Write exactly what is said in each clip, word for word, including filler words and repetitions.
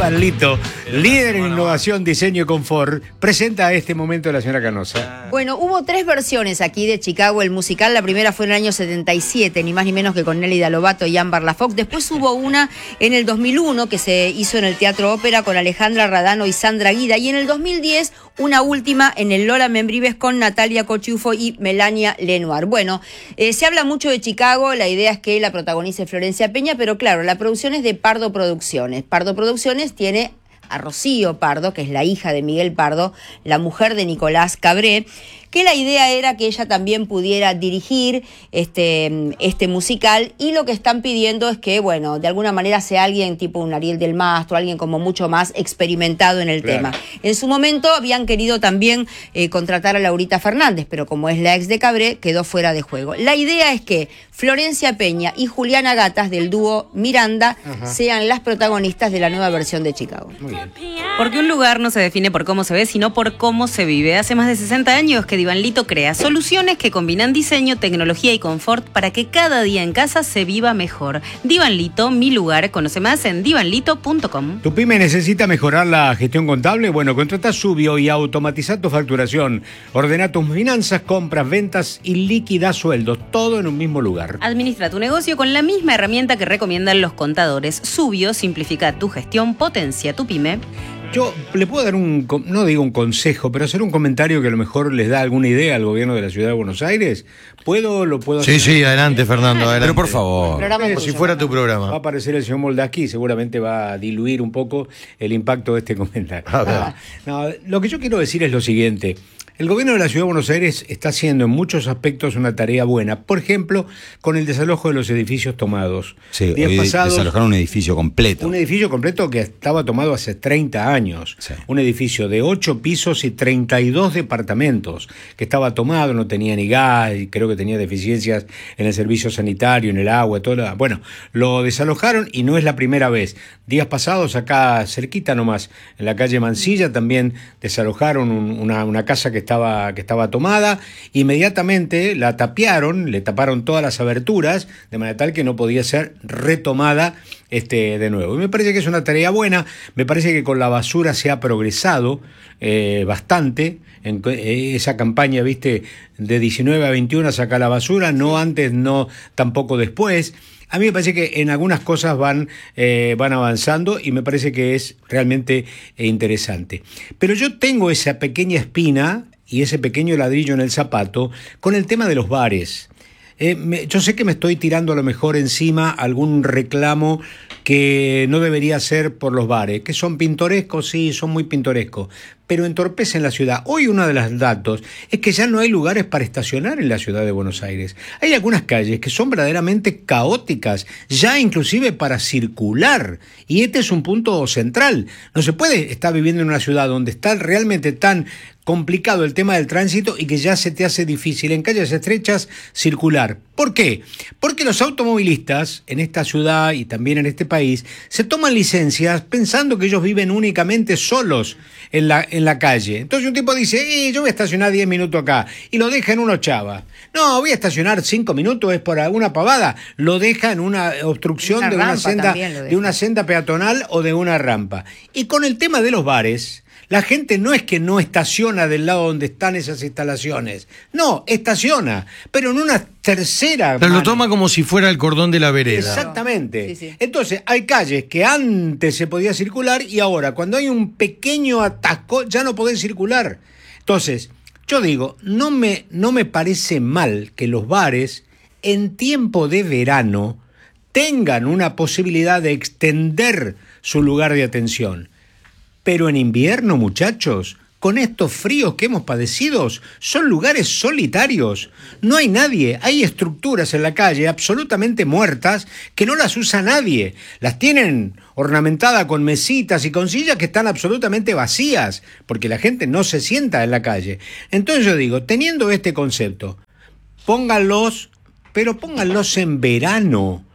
Divan Lito, líder en innovación, diseño y confort, presenta a este momento la señora Canosa. Bueno, hubo tres versiones aquí de Chicago, el musical. La primera fue en el año setenta y siete, ni más ni menos que con Nelly Lovato y Amber LaFox. Después hubo una en el dos mil uno que se hizo en el Teatro Ópera con Alejandra Radano y Sandra Guida. Y en el dos mil diez, una última en el Lola Membrives con Natalia Cochufo y Melania Lenoir. Bueno, eh, se habla mucho de Chicago, la idea es que la protagonice Florencia Peña, pero claro, la producción es de Pardo Producciones. Pardo Producciones tiene a Rocío Pardo, que es la hija de Miguel Pardo, la mujer de Nicolás Cabré, que la idea era que ella también pudiera dirigir este, este musical, y lo que están pidiendo es que, bueno, de alguna manera sea alguien tipo un Ariel del Mastro, alguien como mucho más experimentado en el claro. tema. En su momento habían querido también eh, contratar a Laurita Fernández, pero como es la ex de Cabré, quedó fuera de juego. La idea es que Florencia Peña y Juliana Gatas, del dúo Miranda, Ajá. sean las protagonistas de la nueva versión de Chicago. Muy bien. Porque un lugar no se define por cómo se ve, sino por cómo se vive. Hace más de sesenta años que Divan Lito crea soluciones que combinan diseño, tecnología y confort para que cada día en casa se viva mejor. Divan Lito, mi lugar. Conoce más en divan lito punto com. ¿Tu pyme necesita mejorar la gestión contable? Bueno, contrata Subio y automatiza tu facturación. Ordena tus finanzas, compras, ventas y liquida sueldos. Todo en un mismo lugar. Administra tu negocio con la misma herramienta que recomiendan los contadores. Subio simplifica tu gestión, potencia tu pyme. Yo le puedo dar un, no digo un consejo, pero hacer un comentario que a lo mejor les da alguna idea al gobierno de la Ciudad de Buenos Aires. ¿Puedo? ¿Lo puedo hacer? Sí, sí, adelante, Fernando, adelante. Pero por favor, Como si fuera tu programa. Va a aparecer el señor Moldaski y seguramente va a diluir un poco el impacto de este comentario. A ver. No, no, lo que yo quiero decir es lo siguiente. El gobierno de la Ciudad de Buenos Aires está haciendo en muchos aspectos una tarea buena. Por ejemplo, con el desalojo de los edificios tomados. Sí, Días hoy pasados, desalojaron un edificio completo. Un edificio completo que estaba tomado hace treinta años. Sí. Un edificio de ocho pisos y treinta y dos departamentos, que estaba tomado, no tenía ni gas, y creo que tenía deficiencias en el servicio sanitario, en el agua, todo lo... Bueno, lo desalojaron y no es la primera vez. Días pasados, acá cerquita nomás, en la calle Mansilla, también desalojaron un, una, una casa que Estaba, que estaba tomada. Inmediatamente la tapiaron, le taparon todas las aberturas, de manera tal que no podía ser retomada este, de nuevo. Y me parece que es una tarea buena, me parece que con la basura se ha progresado eh, bastante, en eh, esa campaña, viste, de diecinueve a veintiuno saca la basura, no antes, no tampoco después. A mí me parece que en algunas cosas van, eh, van avanzando y me parece que es realmente eh, interesante. Pero yo tengo esa pequeña espina y ese pequeño ladrillo en el zapato con el tema de los bares. Eh, me, yo sé que me estoy tirando a lo mejor encima algún reclamo que no debería ser por los bares, que son pintorescos, sí, son muy pintorescos, pero entorpecen la ciudad. Hoy uno de los datos es que ya no hay lugares para estacionar en la ciudad de Buenos Aires. Hay algunas calles que son verdaderamente caóticas, ya inclusive para circular, y este es un punto central. No se puede estar viviendo en una ciudad donde está realmente tan complicado el tema del tránsito y que ya se te hace difícil en calles estrechas circular. ¿Por qué? Porque los automovilistas en esta ciudad y también en este país se toman licencias pensando que ellos viven únicamente solos en la, en la calle. Entonces un tipo dice, eh, yo voy a estacionar diez minutos acá, y lo deja en una ochava. No, voy a estacionar cinco minutos, es por alguna pavada. Lo deja en una obstrucción una de, una senda, de una senda peatonal o de una rampa. Y con el tema de los bares, la gente no es que no estaciona del lado donde están esas instalaciones. No, estaciona, pero en una tercera... Pero lo toma como si fuera el cordón de la vereda. Exactamente. Sí, sí. Entonces, hay calles que antes se podía circular y ahora, cuando hay un pequeño atasco, ya no podés circular. Entonces, yo digo, no me, no me parece mal que los bares, en tiempo de verano, tengan una posibilidad de extender su lugar de atención. Pero en invierno, muchachos, con estos fríos que hemos padecido, son lugares solitarios. No hay nadie, hay estructuras en la calle absolutamente muertas que no las usa nadie. Las tienen ornamentadas con mesitas y con sillas que están absolutamente vacías, porque la gente no se sienta en la calle. Entonces yo digo, teniendo este concepto, pónganlos, pero pónganlos en verano.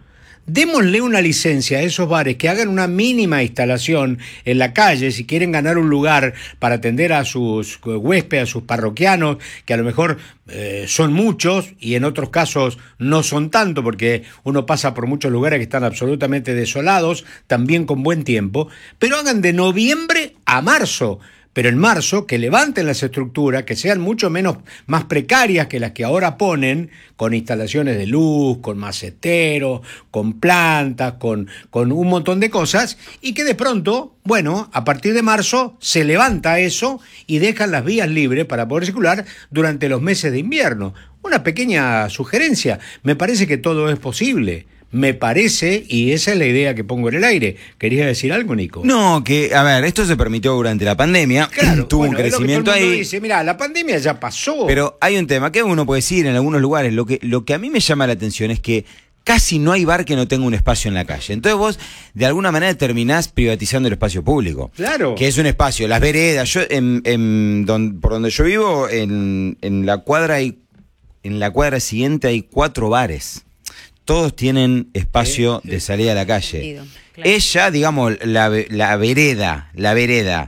démosle una licencia a esos bares que hagan una mínima instalación en la calle si quieren ganar un lugar para atender a sus huéspedes, a sus parroquianos, que a lo mejor eh, son muchos y en otros casos no son tanto, porque uno pasa por muchos lugares que están absolutamente desolados, también con buen tiempo, pero hagan de noviembre a marzo. Pero en marzo, que levanten las estructuras, que sean mucho menos, más precarias que las que ahora ponen, con instalaciones de luz, con maceteros, con plantas, con, con un montón de cosas, y que de pronto, bueno, a partir de marzo se levanta eso y dejan las vías libres para poder circular durante los meses de invierno. Una pequeña sugerencia, me parece que todo es posible. Me parece, y esa es la idea que pongo en el aire. ¿Querías decir algo, Nico? No, que, a ver, esto se permitió durante la pandemia, claro, tuvo bueno, un crecimiento es lo que todo el mundo ahí. dice, mira, la pandemia ya pasó. Pero hay un tema que uno puede decir en algunos lugares, lo que, lo que a mí me llama la atención es que casi no hay bar que no tenga un espacio en la calle. Entonces vos, de alguna manera, terminás privatizando el espacio público. Claro. Que es un espacio, las veredas, yo en, en don, por donde yo vivo, en, en la cuadra hay, en la cuadra siguiente hay cuatro bares. Todos tienen espacio sí, sí. de salida a la calle. Claro. Ella, digamos, la, la vereda, la vereda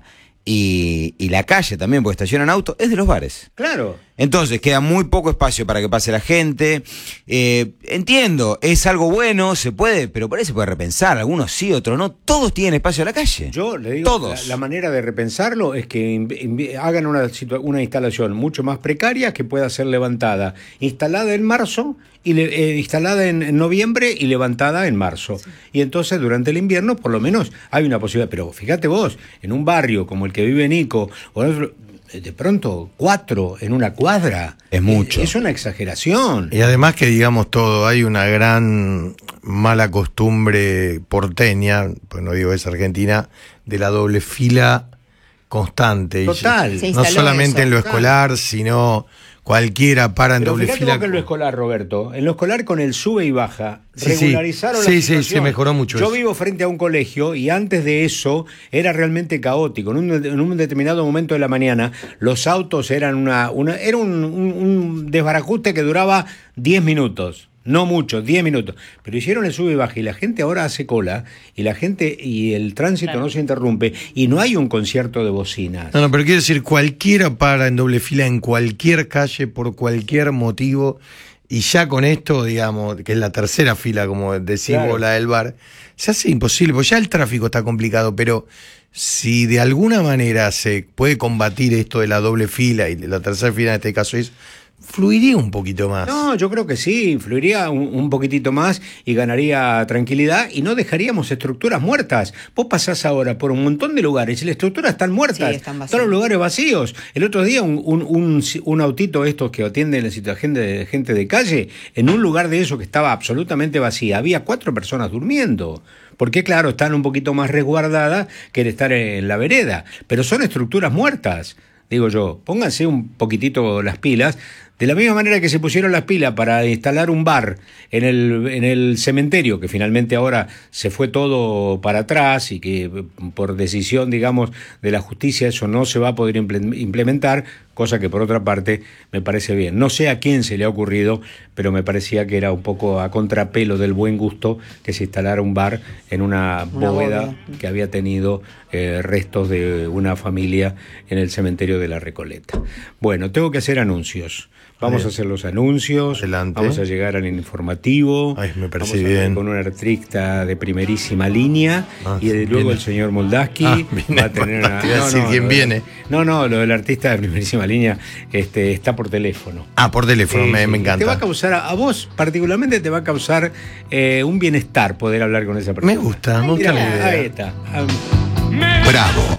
y, y la calle también, porque estacionan autos, es de los bares. Claro. Entonces queda muy poco espacio para que pase la gente. Eh, entiendo, es algo bueno, se puede, pero por ahí se puede repensar. Algunos sí, otros no. Todos tienen espacio en la calle. Yo le digo, todos. La, la manera de repensarlo es que inv- inv- hagan una, situa- una instalación mucho más precaria que pueda ser levantada, instalada en marzo, y le, eh, instalada en, en noviembre y levantada en marzo. Sí. Y entonces durante el invierno por lo menos hay una posibilidad. Pero fíjate vos, en un barrio como el que vive Nico, o en otro, de pronto cuatro en una cuadra es mucho, es una exageración. Y además que digamos todo, hay una gran mala costumbre porteña, pues no digo es Argentina, de la doble fila constante. Total. Y no solamente eso, en lo total. escolar, sino cualquiera para en Pero doble fíjate fila. vos que en lo escolar, Roberto, en lo escolar con el sube y baja, Sí, sí. regularizaron Sí, la sí, situación. se mejoró mucho Yo eso. vivo frente a un colegio y antes de eso era realmente caótico. En un, en un determinado momento de la mañana los autos eran una, una era un, un, un desbarajuste que duraba diez minutos. No mucho, diez minutos. Pero hicieron el sube y baja y la gente ahora hace cola y la gente y el tránsito Claro. no se interrumpe y no hay un concierto de bocinas. No, no, pero quiero decir, cualquiera para en doble fila en cualquier calle por cualquier motivo, y ya con esto, digamos, que es la tercera fila, como decís Claro. vos, la del bar, se hace imposible, porque ya el tráfico está complicado, pero si de alguna manera se puede combatir esto de la doble fila, y la tercera fila en este caso es, fluiría un poquito más. No, yo creo que sí, fluiría un, un poquitito más y ganaría tranquilidad y no dejaríamos estructuras muertas. Vos pasás ahora por un montón de lugares y las estructuras están muertas, Sí, están vacías. todos los lugares vacíos. El otro día un, un, un, un autito estos que atienden la situación de gente de calle, en un lugar de eso que estaba absolutamente vacía, había cuatro personas durmiendo. Porque claro, están un poquito más resguardadas que el estar en la vereda, pero son estructuras muertas. Digo yo, pónganse un poquitito las pilas. De la misma manera que se pusieron las pilas para instalar un bar en el, en el cementerio, que finalmente ahora se fue todo para atrás y que por decisión, digamos, de la justicia eso no se va a poder implementar, cosa que por otra parte me parece bien. No sé a quién se le ha ocurrido, pero me parecía que era un poco a contrapelo del buen gusto que se instalara un bar en una, Una bóveda, bóveda que había tenido eh, restos de una familia en el cementerio de La Recoleta. Bueno, tengo que hacer anuncios. Vamos Bien. a hacer los anuncios, Adelante. vamos a llegar al informativo, Ay, me parece vamos a hablar bien. con un artista de primerísima línea Ah, y de luego viene. el señor Moldaski Ah, viene. va a tener una... Te iba a decir quién lo- viene. No, no, lo del artista de primerísima línea este, está por teléfono. Ah, por teléfono, Sí, me, sí. me encanta. Te va a causar, a, a vos particularmente te va a causar eh, un bienestar poder hablar con esa persona. Me gusta, me Mira, gusta la idea. ahí está. Ah, Bravo,